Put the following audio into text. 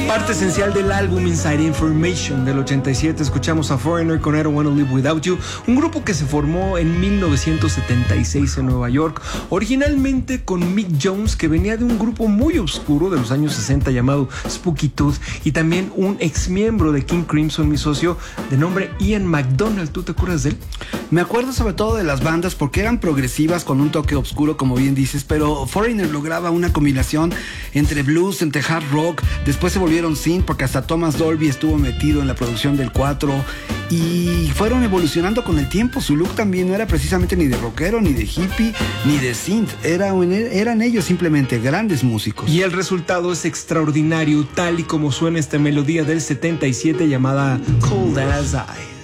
Parte esencial del álbum Inside Information del 87, escuchamos a Foreigner con I Don't Wanna Live Without You, un grupo que se formó en 1976 en Nueva York, originalmente con Mick Jones, que venía de un grupo muy oscuro de los años 60 llamado Spooky Tooth, y también un ex miembro de King Crimson, mi socio, de nombre Ian McDonald. ¿Tú te acuerdas de él? Me acuerdo sobre todo de las bandas porque eran progresivas con un toque oscuro, como bien dices, pero Foreigner lograba una combinación entre blues, entre hard rock. Después se volvieron synth porque hasta Thomas Dolby estuvo metido en la producción del 4 y fueron evolucionando con el tiempo. Su look también no era precisamente ni de rockero, ni de hippie, ni de synth. Eran ellos simplemente grandes músicos. Y el resultado es extraordinario, tal y como suena esta melodía del 77 llamada Cold as Ice.